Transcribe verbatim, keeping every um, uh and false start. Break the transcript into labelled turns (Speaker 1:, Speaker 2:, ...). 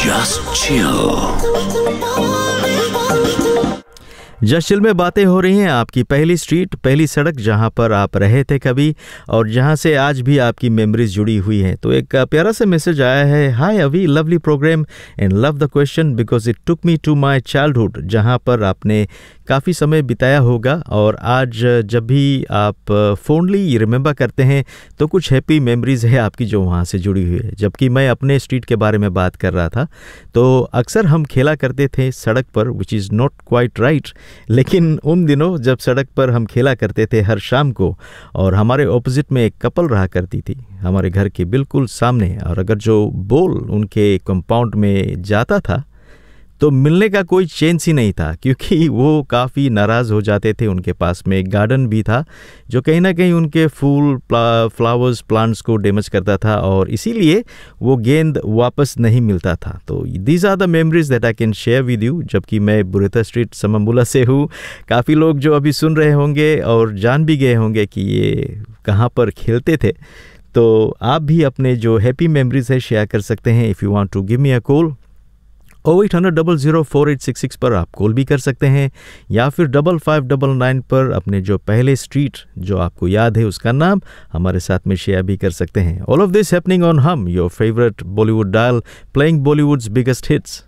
Speaker 1: Just chill.
Speaker 2: Just chill में बातें हो रही हैं आपकी पहली स्ट्रीट, पहली सड़क जहां पर आप रहे थे कभी और जहां से आज भी आपकी मेमोरीज जुड़ी हुई हैं। तो एक प्यारा सा मैसेज आया है, हाय अभी, lovely programme and love the question because it took me to my childhood, जहां पर आपने काफ़ी समय बिताया होगा और आज जब भी आप फोनली रिमेंबर करते हैं तो कुछ हैप्पी मेमोरीज़ है आपकी जो वहाँ से जुड़ी हुई है। जबकि मैं अपने स्ट्रीट के बारे में बात कर रहा था तो अक्सर हम खेला करते थे सड़क पर, which is not quite right, लेकिन उन दिनों जब सड़क पर हम खेला करते थे हर शाम को और हमारे ऑपोजिट में एक कपल रहा करती थी हमारे घर के बिल्कुल सामने, और अगर जो बॉल उनके कंपाउंड में जाता था तो मिलने का कोई चांस ही नहीं था, क्योंकि वो काफ़ी नाराज़ हो जाते थे। उनके पास में एक गार्डन भी था जो कहीं ना कहीं उनके फूल, फ्लावर्स, प्लांट्स को डैमेज करता था और इसीलिए वो गेंद वापस नहीं मिलता था। तो these are the memories that I can share with you. जबकि मैं बुरेता स्ट्रीट समम्बुला से हूँ, काफ़ी लोग जो अभी सुन रहे होंगे और जान भी गए होंगे कि ये कहाँ पर खेलते थे। तो आप भी अपने जो हैप्पी मेमोरीज है शेयर कर सकते हैं। If you want to give me a call, O eight hundred double zero four eight six six पर आप कॉल भी कर सकते हैं, या फिर डबल फाइव डबल नाइन पर अपने जो पहले स्ट्रीट जो आपको याद है उसका नाम हमारे साथ में शेयर भी कर सकते हैं। All of this happening on हम, your favourite Bollywood dial, playing Bollywoods biggest hits.